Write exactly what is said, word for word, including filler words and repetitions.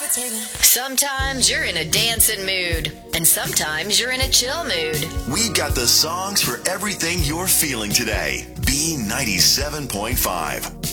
Sometimes you're in a dancing mood, and sometimes you're in a chill mood. We got the songs for everything you're feeling today. B ninety-seven point five.